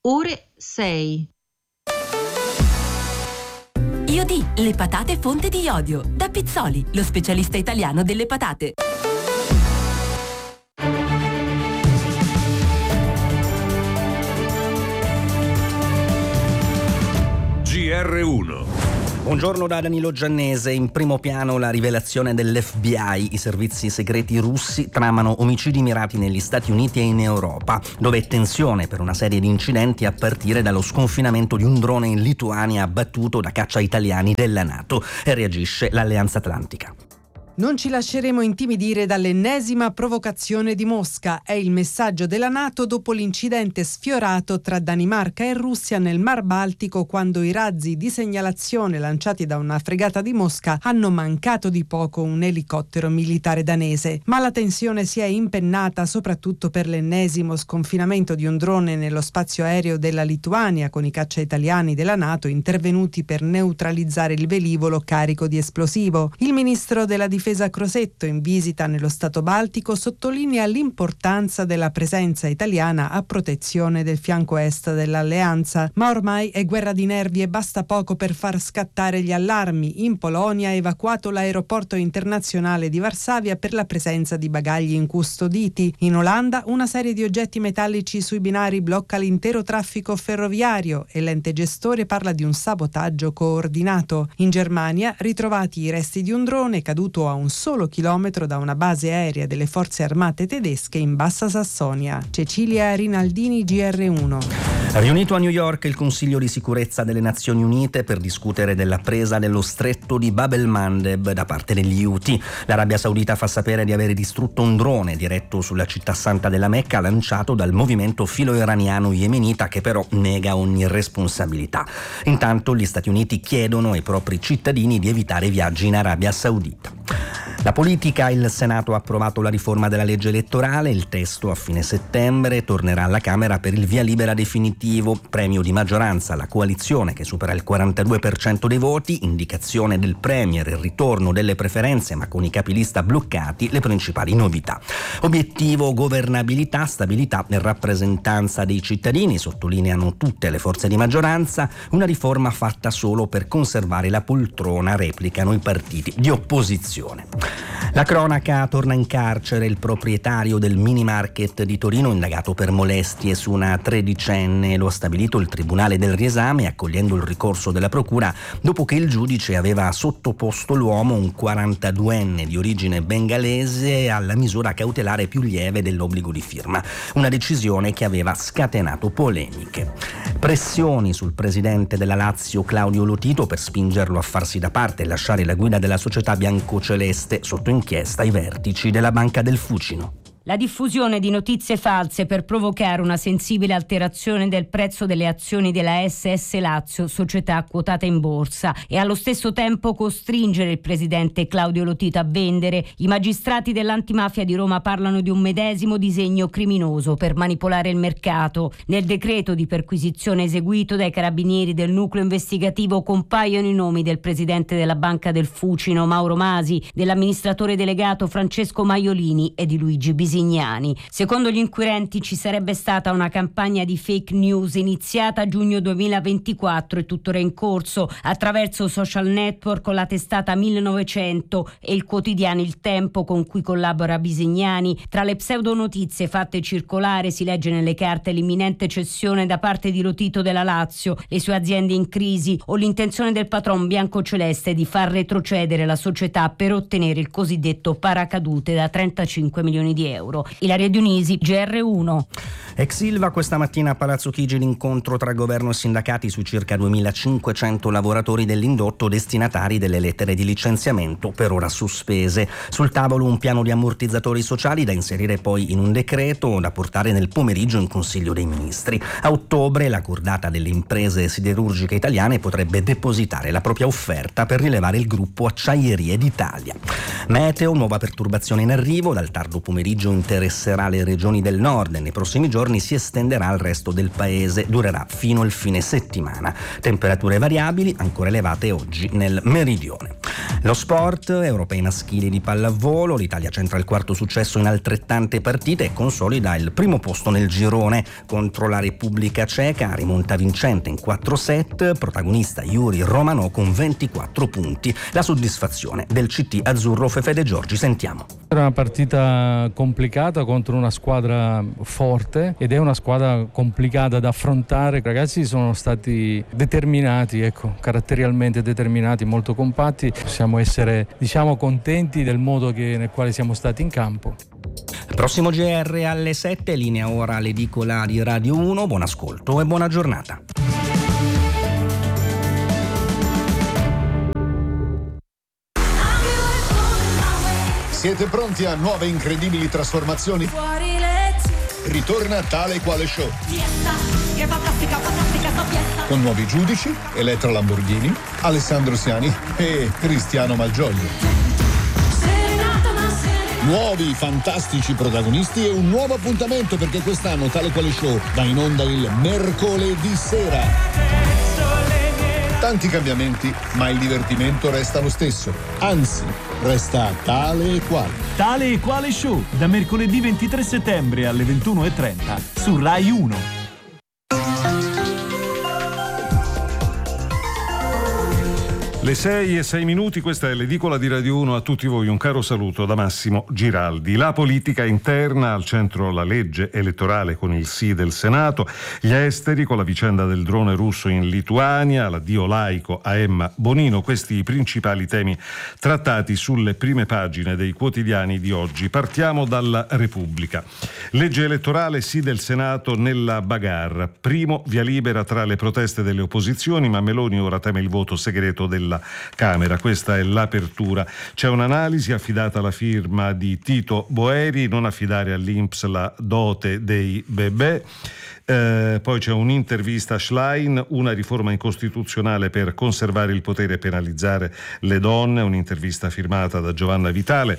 ore 6. Iodi, le patate fonte di iodio. Da Pizzoli, lo specialista italiano delle patate. GR1. Buongiorno da Danilo Giannese. In primo piano la rivelazione dell'FBI. I servizi segreti russi tramano omicidi mirati negli Stati Uniti e in Europa, dove è tensione per una serie di incidenti a partire dallo sconfinamento di un drone in Lituania abbattuto da caccia italiani della NATO. E reagisce l'Alleanza Atlantica. Non ci lasceremo intimidire dall'ennesima provocazione di Mosca, è il messaggio della NATO dopo l'incidente sfiorato tra Danimarca e Russia nel Mar Baltico, quando i razzi di segnalazione lanciati da una fregata di Mosca hanno mancato di poco un elicottero militare danese. Ma la tensione si è impennata soprattutto per l'ennesimo sconfinamento di un drone nello spazio aereo della Lituania, con i caccia italiani della NATO intervenuti per neutralizzare il velivolo carico di esplosivo. Il ministro della Difesa Crosetto, in visita nello Stato Baltico, sottolinea l'importanza della presenza italiana a protezione del fianco est dell'alleanza. Ma ormai è guerra di nervi e basta poco per far scattare gli allarmi. In Polonia è evacuato l'aeroporto internazionale di Varsavia per la presenza di bagagli incustoditi. In Olanda una serie di oggetti metallici sui binari blocca l'intero traffico ferroviario e l'ente gestore parla di un sabotaggio coordinato. In Germania ritrovati i resti di un drone caduto a un solo chilometro da una base aerea delle forze armate tedesche in Bassa Sassonia. Cecilia Rinaldini, GR1. Riunito a New York il Consiglio di sicurezza delle Nazioni Unite per discutere della presa dello stretto di Bab el-Mandeb da parte degli Houthi. L'Arabia Saudita fa sapere di aver distrutto un drone diretto sulla città santa della Mecca lanciato dal movimento filo-iraniano yemenita, che però nega ogni responsabilità. Intanto gli Stati Uniti chiedono ai propri cittadini di evitare viaggi in Arabia Saudita. La politica: il Senato ha approvato la riforma della legge elettorale, il testo a fine settembre tornerà alla Camera per il via libera definitivo, premio di maggioranza alla coalizione che supera il 42% dei voti, indicazione del Premier, il ritorno delle preferenze ma con i capilista bloccati, le principali novità. Obiettivo: governabilità, stabilità e rappresentanza dei cittadini, sottolineano tutte le forze di maggioranza, una riforma fatta solo per conservare la poltrona, replicano i partiti di opposizione. La cronaca: torna in carcere il proprietario del mini market di Torino indagato per molestie su una tredicenne. Lo ha stabilito il Tribunale del Riesame, accogliendo il ricorso della procura dopo che il giudice aveva sottoposto l'uomo, un 42enne di origine bengalese, alla misura cautelare più lieve dell'obbligo di firma, una decisione che aveva scatenato polemiche. Pressioni sul presidente della Lazio Claudio Lotito per spingerlo a farsi da parte e lasciare la guida della società biancoceleste, sotto inchiesta ai vertici della Banca del Fucino. La diffusione di notizie false per provocare una sensibile alterazione del prezzo delle azioni della SS Lazio, società quotata in borsa, e allo stesso tempo costringere il presidente Claudio Lotito a vendere. I magistrati dell'antimafia di Roma parlano di un medesimo disegno criminoso per manipolare il mercato. Nel decreto di perquisizione eseguito dai carabinieri del nucleo investigativo compaiono i nomi del presidente della Banca del Fucino Mauro Masi, dell'amministratore delegato Francesco Maiolini e di Luigi Bisignani. Secondo gli inquirenti ci sarebbe stata una campagna di fake news iniziata a giugno 2024 e tuttora in corso attraverso social network con la testata 1900 e il quotidiano Il Tempo con cui collabora Bisignani. Tra le pseudonotizie fatte circolare si legge nelle carte l'imminente cessione da parte di Lotito della Lazio, le sue aziende in crisi o l'intenzione del patron biancoceleste di far retrocedere la società per ottenere il cosiddetto paracadute da 35 milioni di euro. Ilaria Dionisi, GR1. Ex Ilva, questa mattina a Palazzo Chigi l'incontro tra governo e sindacati sui circa 2.500 lavoratori dell'indotto destinatari delle lettere di licenziamento per ora sospese. Sul tavolo un piano di ammortizzatori sociali da inserire poi in un decreto da portare nel pomeriggio in Consiglio dei Ministri. A ottobre la cordata delle imprese siderurgiche italiane potrebbe depositare la propria offerta per rilevare il gruppo Acciaierie d'Italia. Meteo: nuova perturbazione in arrivo, dal tardo pomeriggio interesserà le regioni del nord e nei prossimi giorni si estenderà al resto del paese, durerà fino al fine settimana. Temperature variabili, ancora elevate oggi nel meridione. Lo sport, europei maschili di pallavolo, l'Italia centra il quarto successo in altrettante partite e consolida il primo posto nel girone contro la Repubblica Ceca, rimonta vincente in 4 set, protagonista Yuri Romanò con 24 punti. La soddisfazione del CT azzurro Fefede Giorgi, sentiamo. Era una partita complicata contro una squadra forte ed è una squadra complicata da affrontare. I ragazzi sono stati determinati, caratterialmente determinati, molto compatti. Possiamo essere, contenti del modo nel quale siamo stati in campo. Prossimo GR alle 7, linea ora l'edicola di Radio 1. Buon ascolto e buona giornata. Siete pronti a nuove incredibili trasformazioni? Ritorna Tale Quale Show. Con nuovi giudici, Elettra Lamborghini, Alessandro Siani e Cristiano Malgioglio. Nuovi fantastici protagonisti e un nuovo appuntamento, perché quest'anno Tale Quale Show va in onda il mercoledì sera. Tanti cambiamenti, ma il divertimento resta lo stesso. Anzi, resta tale e quale. Tale e Quale Show, da mercoledì 23 settembre alle 21:30 su Rai 1. Le 6:06, questa è l'edicola di Radio 1. A tutti voi un caro saluto da Massimo Giraldi. La politica interna, al centro la legge elettorale con il sì del Senato, gli esteri con la vicenda del drone russo in Lituania, l'addio laico a Emma Bonino, questi i principali temi trattati sulle prime pagine dei quotidiani di oggi. Partiamo dalla Repubblica. Legge elettorale, sì del Senato nella bagarre. Primo via libera tra le proteste delle opposizioni, ma Meloni ora teme il voto segreto della Camera. Questa è l'apertura. C'è un'analisi affidata alla firma di Tito Boeri: non affidare all'Inps la dote dei bebè. Poi c'è un'intervista a Schlein, una riforma incostituzionale per conservare il potere e penalizzare le donne, un'intervista firmata da Giovanna Vitale.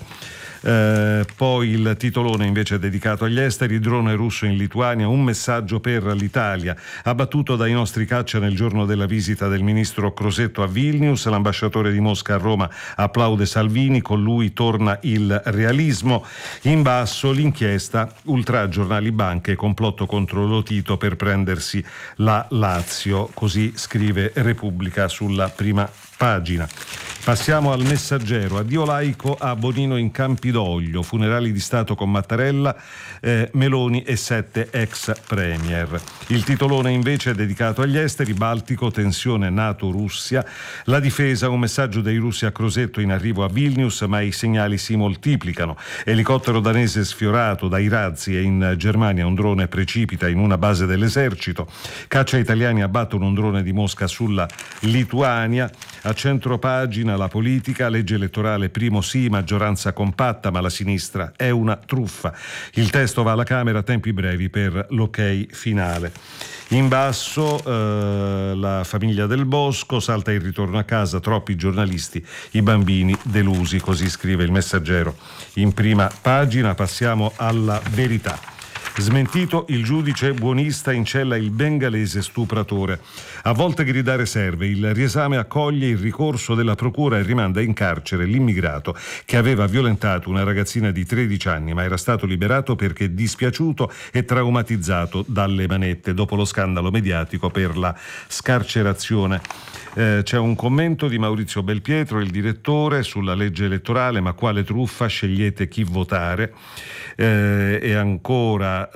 Poi il titolone invece è dedicato agli esteri: drone russo in Lituania, un messaggio per l'Italia, abbattuto dai nostri caccia nel giorno della visita del ministro Crosetto a Vilnius. L'ambasciatore di Mosca a Roma applaude Salvini, con lui torna il realismo. In basso l'inchiesta, ultragiornali, banche, complotto contro Lotito per prendersi la Lazio, così scrive Repubblica sulla prima pagina. Passiamo al Messaggero. Addio laico a Bonino in Campidoglio, funerali di Stato con Mattarella, Meloni e 7 ex premier. Il titolone invece è dedicato agli esteri: Baltico, tensione NATO-Russia, la difesa, un messaggio dei russi a Crosetto in arrivo a Vilnius, ma i segnali si moltiplicano. Elicottero danese sfiorato dai razzi e in Germania un drone precipita in una base dell'esercito. Caccia italiani abbattono un drone di Mosca sulla Lituania. A centropagina la politica, legge elettorale, primo sì, maggioranza compatta, ma la sinistra è una truffa. Il testo va alla Camera, tempi brevi per l'ok finale. In basso la famiglia Del Bosco, salta il ritorno a casa, troppi giornalisti, i bambini delusi, così scrive il Messaggero in prima pagina. Passiamo alla Verità. Smentito il giudice buonista, in cella il bengalese stupratore. A volte gridare serve. Il riesame accoglie il ricorso della procura e rimanda in carcere l'immigrato che aveva violentato una ragazzina di 13 anni, ma era stato liberato perché dispiaciuto e traumatizzato dalle manette dopo lo scandalo mediatico per la scarcerazione. C'è un commento di Maurizio Belpietro, il direttore, sulla legge elettorale: ma quale truffa, scegliete chi votare. E ancora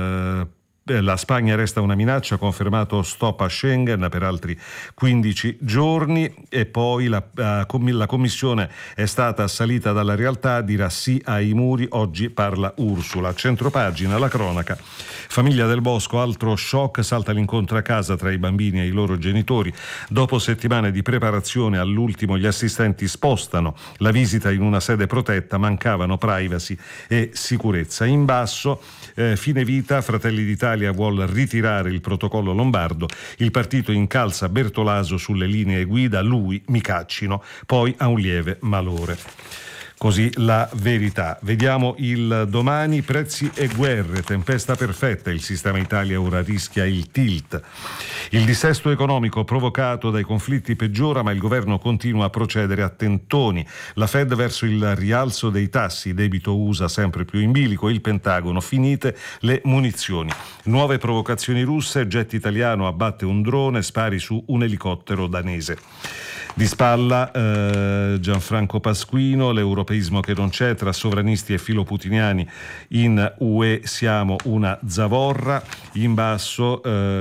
la Spagna resta una minaccia, confermato stop a Schengen per altri 15 giorni. E poi la commissione è stata assalita dalla realtà, dirà sì ai muri, oggi parla Ursula. Centropagina, la cronaca. Famiglia Del Bosco, altro shock, salta l'incontro a casa tra i bambini e i loro genitori. Dopo settimane di preparazione, all'ultimo gli assistenti spostano la visita in una sede protetta, mancavano privacy e sicurezza. In basso, fine vita, Fratelli d'Italia vuol ritirare il protocollo lombardo, il partito incalza Bertolaso sulle linee guida, lui mi caccino, poi ha un lieve malore. Così la Verità. Vediamo il Domani, prezzi e guerre, tempesta perfetta, il sistema Italia ora rischia il tilt. Il dissesto economico provocato dai conflitti peggiora, ma il governo continua a procedere a tentoni. La Fed verso il rialzo dei tassi, debito USA sempre più in bilico, il Pentagono, finite le munizioni. Nuove provocazioni russe, jet italiano abbatte un drone, spari su un elicottero danese. Di spalla Gianfranco Pasquino, l'europeismo che non c'è, tra sovranisti e filoputiniani in UE siamo una zavorra. In basso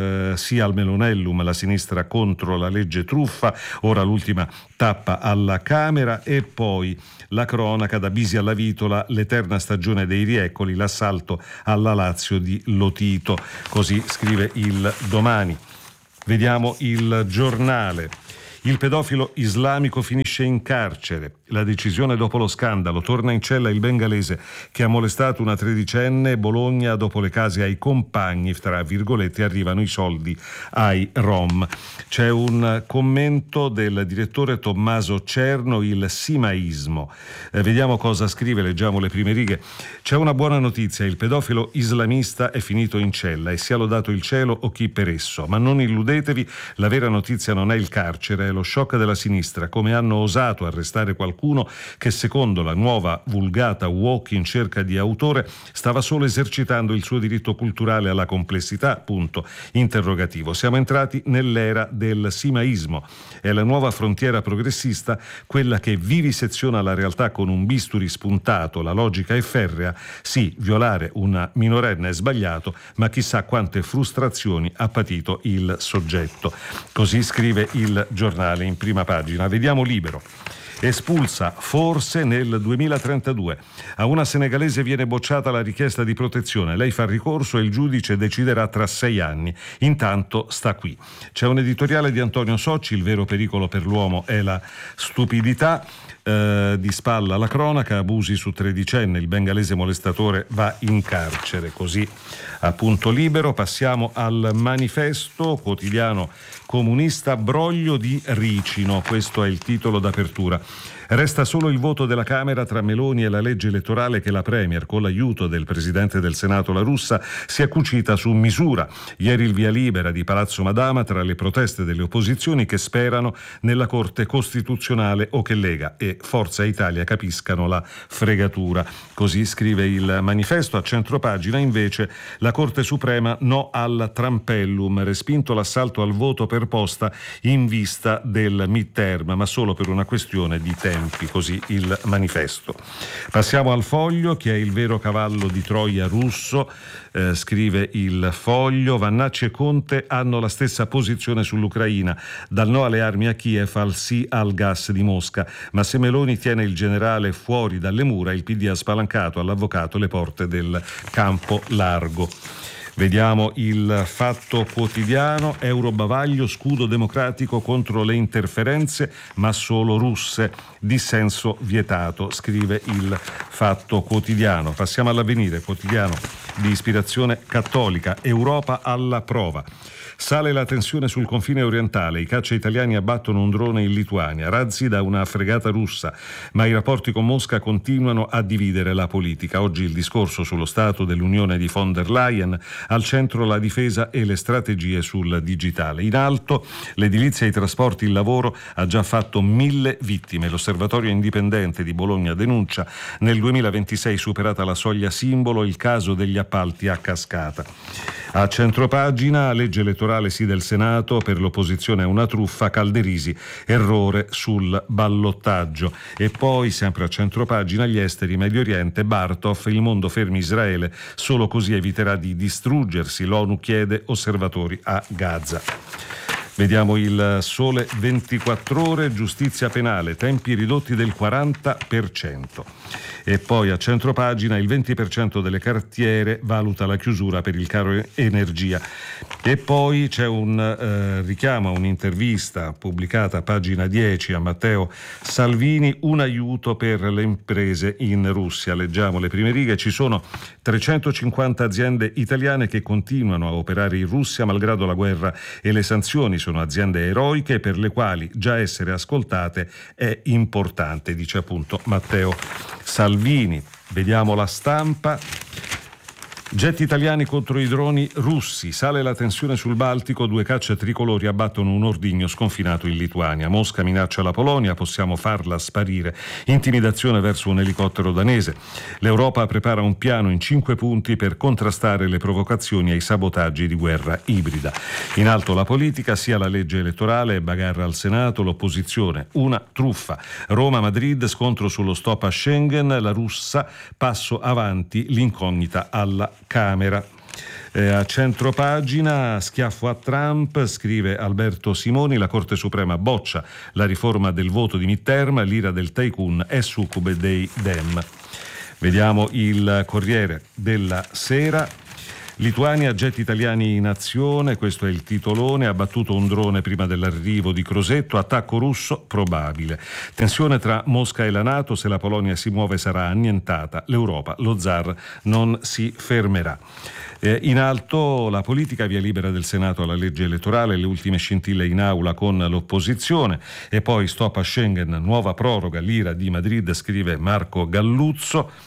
sì al Melonellum, la sinistra contro la legge truffa, ora l'ultima tappa alla Camera, e poi la cronaca da Bisi alla Vitola, l'eterna stagione dei Riecoli, l'assalto alla Lazio di Lotito, così scrive il Domani. Vediamo il Giornale. Il pedofilo islamico finisce in carcere. La decisione dopo lo scandalo. Torna in cella il bengalese che ha molestato una tredicenne. Bologna, dopo le case ai compagni, tra virgolette, arrivano i soldi ai rom. C'è un commento del direttore Tommaso Cerno, il simaismo. Vediamo cosa scrive, leggiamo le prime righe. C'è una buona notizia, il pedofilo islamista è finito in cella e sia lodato il cielo o chi per esso. Ma non illudetevi, la vera notizia non è il carcere, è lo shock della sinistra, come hanno osato arrestare qualcuno che secondo la nuova vulgata woke in cerca di autore stava solo esercitando il suo diritto culturale alla complessità, punto interrogativo. Siamo entrati nell'era del simaismo, è la nuova frontiera progressista, quella che viviseziona la realtà con un bisturi spuntato, la logica è ferrea, sì, violare una minorenne è sbagliato, ma chissà quante frustrazioni ha patito il soggetto. Così scrive il Giornale in prima pagina. Vediamo Libero. Espulsa forse nel 2032. A una senegalese viene bocciata la richiesta di protezione. Lei fa ricorso e il giudice deciderà tra 6 anni. Intanto sta qui. C'è un editoriale di Antonio Socci, il vero pericolo per l'uomo è la stupidità. Di spalla la cronaca, abusi su tredicenne, il bengalese molestatore va in carcere, così appunto Libero. Passiamo al Manifesto, quotidiano comunista, broglio di Ricino, questo è il titolo d'apertura. Resta solo il voto della Camera tra Meloni e la legge elettorale che la Premier, con l'aiuto del Presidente del Senato La Russa, si è cucita su misura. Ieri il via libera di Palazzo Madama tra le proteste delle opposizioni che sperano nella Corte Costituzionale o che Lega e Forza Italia capiscano la fregatura. Così scrive il Manifesto. A centropagina invece la Corte Suprema no al trampellum, respinto l'assalto al voto per posta in vista del midterm, ma solo per una questione di tempi, così il Manifesto. Passiamo al Foglio, che è il vero cavallo di Troia russo, scrive il Foglio. Vannacci e Conte hanno la stessa posizione sull'Ucraina, dal no alle armi a Kiev al sì al gas di Mosca, ma se Meloni tiene il generale fuori dalle mura, il PD ha spalancato all'avvocato le porte del campo largo. Vediamo il Fatto Quotidiano. Eurobavaglio, scudo democratico contro le interferenze, ma solo russe. Dissenso vietato, scrive il Fatto Quotidiano. Passiamo all'Avvenire, quotidiano di ispirazione cattolica. Europa alla prova. Sale la tensione sul confine orientale, i caccia italiani abbattono un drone in Lituania, razzi da una fregata russa, ma i rapporti con Mosca continuano a dividere la politica. Oggi il discorso sullo stato dell'Unione di von der Leyen, al centro la difesa e le strategie sul digitale. In alto l'edilizia, i trasporti, il lavoro, ha già fatto 1000 vittime. L'Osservatorio Indipendente di Bologna denuncia nel 2026 superata la soglia simbolo, il caso degli appalti a cascata. A centropagina, legge elettorale sì del Senato, per l'opposizione è una truffa, Calderisi, errore sul ballottaggio. E poi, sempre a centropagina, gli esteri, Medio Oriente, Bartov, il mondo fermi Israele, solo così eviterà di distruggersi, l'ONU chiede osservatori a Gaza. Vediamo il Sole 24 Ore, giustizia penale, tempi ridotti del 40%. E poi a centropagina il 20% delle cartiere valuta la chiusura per il caro energia. E poi c'è un richiamo a un'intervista pubblicata a pagina 10 a Matteo Salvini, un aiuto per le imprese in Russia. Leggiamo le prime righe. Ci sono 350 aziende italiane che continuano a operare in Russia malgrado la guerra e le sanzioni. sono aziende eroiche per le quali già essere ascoltate è importante, dice appunto Matteo Salvini. Vediamo La Stampa. Jet italiani contro i droni russi, sale la tensione sul Baltico, 2 caccia tricolori abbattono un ordigno sconfinato in Lituania. Mosca minaccia la Polonia, possiamo farla sparire. Intimidazione verso un elicottero danese. L'Europa prepara un piano in 5 punti per contrastare le provocazioni ai sabotaggi di guerra ibrida. In alto la politica, sia la legge elettorale, bagarra al Senato, l'opposizione, una truffa. Roma-Madrid, scontro sullo stop a Schengen, la russa, passo avanti, l'incognita alla Camera. A centropagina, schiaffo a Trump, scrive Alberto Simoni, la Corte Suprema boccia la riforma del voto di midterm, l'ira del tycoon è succube dei Dem. Vediamo il Corriere della Sera. Lituania, jet italiani in azione, questo è il titolone, abbattuto un drone prima dell'arrivo di Crosetto, attacco russo probabile. Tensione tra Mosca e la NATO, se la Polonia si muove sarà annientata, l'Europa, lo zar non si fermerà. In alto la politica, via libera del Senato alla legge elettorale, le ultime scintille in aula con l'opposizione e poi stop a Schengen, nuova proroga, l'ira di Madrid, scrive Marco Galluzzo.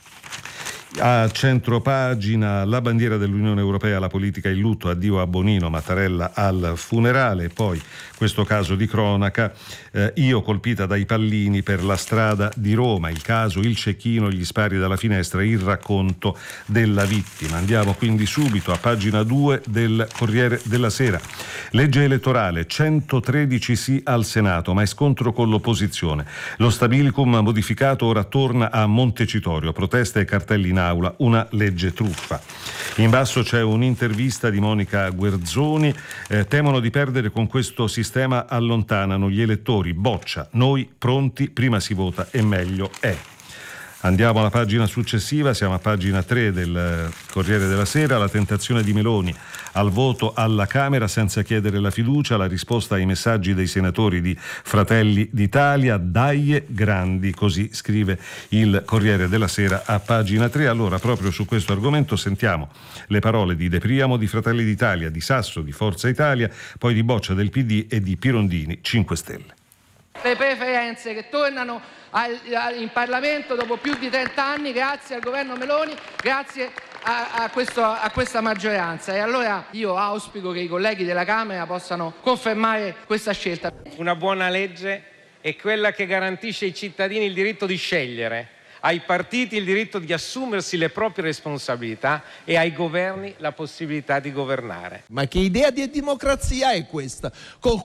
A centropagina, la bandiera dell'Unione Europea, la politica in lutto, addio a Bonino, Mattarella al funerale. Poi questo caso di cronaca, io colpita dai pallini per la strada di Roma, il caso, il cecchino, gli spari dalla finestra, il racconto della vittima. Andiamo quindi subito a pagina 2 del Corriere della Sera. Legge elettorale, 113 sì al Senato, ma è scontro con l'opposizione. Lo stabilicum modificato ora torna a Montecitorio, proteste e cartelli in aula, una legge truffa. In basso c'è un'intervista di Monica Guerzoni, temono di perdere con questo sistema, allontanano gli elettori, boccia, noi pronti, prima si vota e meglio è. Andiamo alla pagina successiva, siamo a pagina 3 del Corriere della Sera, la tentazione di Meloni al voto alla Camera senza chiedere la fiducia, la risposta ai messaggi dei senatori di Fratelli d'Italia, dai grandi, così scrive il Corriere della Sera a pagina 3. Allora, proprio su questo argomento sentiamo le parole di De Priamo, di Fratelli d'Italia, di Sasso, di Forza Italia, poi di Boccia del PD e di Pirondini, 5 Stelle. Le preferenze che tornano in Parlamento dopo più di 30 anni grazie al governo Meloni, grazie a questa maggioranza, e allora io auspico che i colleghi della Camera possano confermare questa scelta. Una buona legge è quella che garantisce ai cittadini il diritto di scegliere, ai partiti il diritto di assumersi le proprie responsabilità e ai governi la possibilità di governare. Ma che idea di democrazia è questa? Col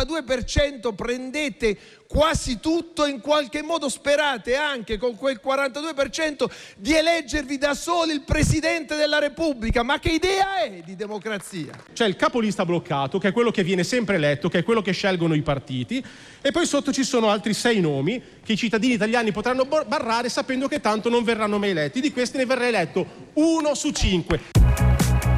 42% prendete quasi tutto, in qualche modo sperate anche con quel 42% di eleggervi da soli il Presidente della Repubblica. Ma che idea è di democrazia? C'è il capolista bloccato, che è quello che viene sempre eletto, che è quello che scelgono i partiti, e poi sotto ci sono altri 6 nomi che i cittadini italiani potranno barrare sapendo che tanto non verranno mai eletti. Di questi ne verrà eletto 1 su 5.